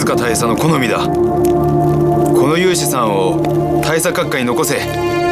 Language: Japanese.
塚大佐の好みだ。この有志さんを大佐閣下に残せ。